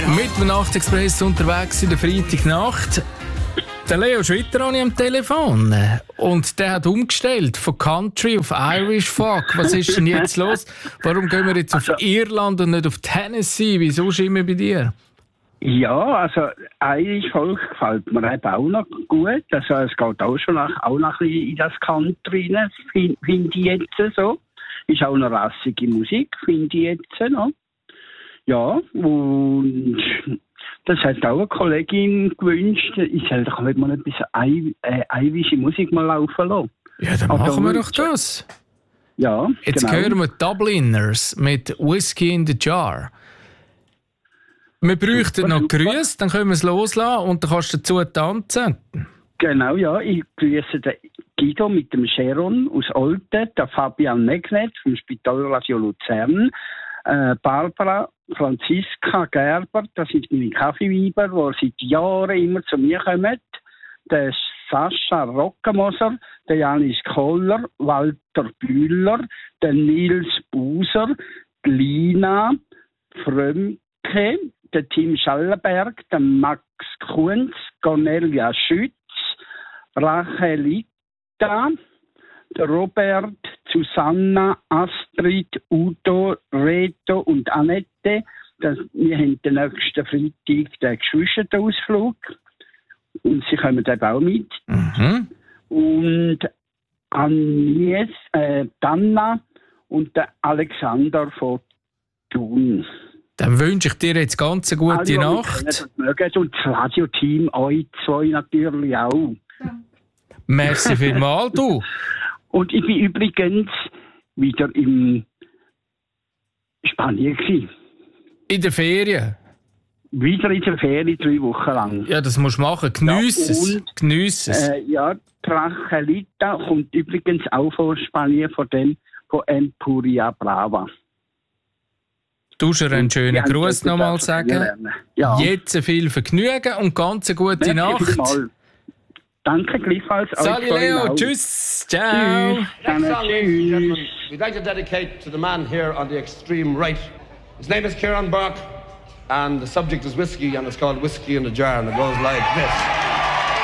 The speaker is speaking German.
Mit dem Nachtexpress unterwegs in der Freitagnacht. Der Leo Schwitter habe ich am Telefon. Und der hat umgestellt von Country auf Irish Folk. Was ist denn jetzt los? Warum gehen wir jetzt auf Irland und nicht auf Tennessee? Wieso immer bei dir? Ja, also Irish Folk gefällt mir eben auch noch gut. Also es geht auch schon auch noch ein bisschen in das Country rein, finde ich jetzt so. Ist auch eine rassige Musik, finde ich jetzt noch. Ja, und das hat auch eine Kollegin gewünscht, ich soll doch mal ein bisschen irische Musik mal laufen lassen. Ja, dann machen wir doch das. Ja, jetzt genau. hören wir Dubliners mit Whiskey in the Jar. Wir bräuchten noch Grüße, dann können wir es loslassen und dann kannst du dazu tanzen. Genau, ja. Ich grüße den Guido mit dem Sharon aus Olten, der Fabian Megnet vom Spitalradio Luzern, Barbara, Franziska Gerber, das sind meine Kaffeeweiber, die seit Jahren immer zu mir kommen, der Sascha Rockemoser, der Janis Koller, Walter Bühler, der Nils Buser, die Lina Frömke, der Tim Schallenberg, der Max Kunz, Cornelia Schütz, Rachelita, der Robert, Susanna, Astrid, Udo, Reto und Annette. Wir haben den nächsten Freitag den Geschwisterausflug. Und sie kommen eben auch mit. Mhm. Und Agnes, Danna und der Alexander von Thun. Dann wünsche ich dir jetzt ganz eine gute Nacht. Und das Radioteam, euch zwei natürlich auch. Merci vielmals, du. Und ich bin übrigens wieder in Spanien gewesen. In der Ferien? Wieder in der Ferien, 3 Wochen lang. Ja, das musst du machen. Geniess es. Geniess es. Ja, Trachelita kommt übrigens auch von Spanien, von Empuria Brava. Du musst einen schönen Gruß nochmal sagen. Ja. Jetzt viel Vergnügen und ganz eine gute Nacht. Danke gleichfalls. Salut Leo, tschüss, ciao. Next song, ladies and gentlemen, we'd like to dedicate to the man here on the extreme right. His name is Kieran Burke, and the subject is whiskey, and it's called Whiskey in a Jar, and it goes like this.